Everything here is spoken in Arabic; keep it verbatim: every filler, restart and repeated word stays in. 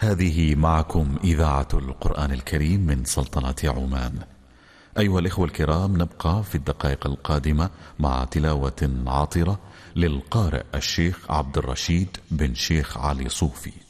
هذه معكم إذاعة القرآن الكريم من سلطنة عمان. أيها الإخوة الكرام، نبقى في الدقائق القادمة مع تلاوة عاطرة للقارئ الشيخ عبد الرشيد بن شيخ علي صوفي.